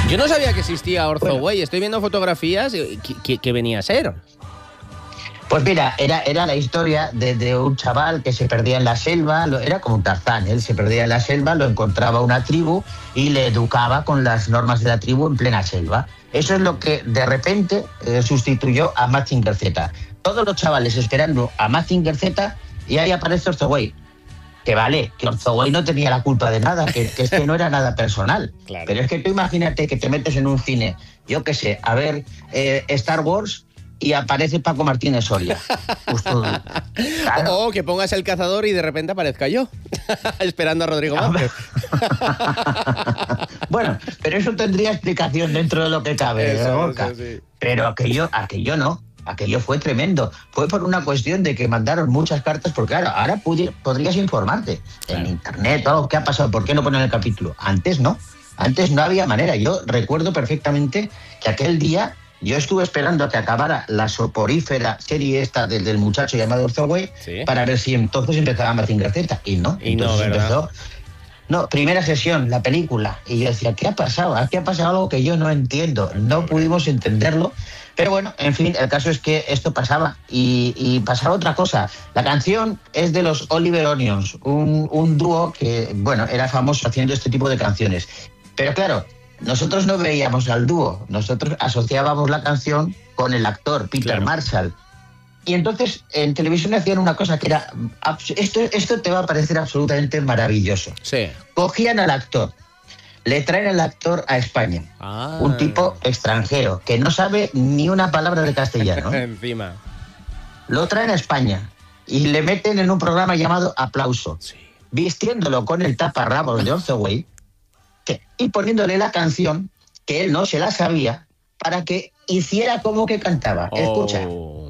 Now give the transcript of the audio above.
Yo no sabía que existía Orzo Way. Estoy viendo fotografías. ¿Qué venía a ser? Pues mira, era la historia de un chaval que se perdía en la selva, era como un Tarzán, él se perdía en la selva, lo encontraba una tribu y le educaba con las normas de la tribu en plena selva. Eso es lo que de repente sustituyó a Mazinger Z. Todos los chavales esperando a Mazinger Z y ahí aparece Orzo Way. Que vale, que Orzo Way no tenía la culpa de nada, que es que no era nada personal. Claro. Pero es que tú imagínate que te metes en un cine, yo qué sé, a ver Star Wars y aparece Paco Martínez Soria. Pues tú, claro. O que pongas El Cazador y de repente aparezca yo, esperando a Rodrigo Márquez. Bueno, pero eso tendría explicación dentro de lo que cabe, Gorka. Sí. Pero aquello no. Aquello fue tremendo. Fue por una cuestión de que mandaron muchas cartas, porque claro, ahora podrías informarte en internet, todo qué ha pasado, por qué no ponen el capítulo. Antes no había manera. Yo recuerdo perfectamente que aquel día yo estuve esperando a que acabara la soporífera serie esta del muchacho llamado Orzo Way, sí, para ver si entonces empezaba Mazinger Z. Y no, entonces empezó. No, primera sesión, la película. Y yo decía, ¿qué ha pasado? Aquí ha pasado algo que yo no entiendo. No pudimos entenderlo. Pero bueno, en fin, el caso es que esto pasaba. Y pasaba otra cosa. La canción es de los Oliver Onions, un dúo que, bueno, era famoso haciendo este tipo de canciones. Pero claro, nosotros no veíamos al dúo. Nosotros asociábamos la canción con el actor, Peter Marshall. Y entonces en televisión hacían una cosa que era... Esto te va a parecer absolutamente maravilloso. Sí. Cogían al actor, le traen al actor a España. Un tipo extranjero que no sabe ni una palabra de castellano. Encima. Lo traen a España y le meten en un programa llamado Aplauso. Sí. Vistiéndolo con el taparrabos de Orzo Way y poniéndole la canción que él no se la sabía para que hiciera como que cantaba. Escucha.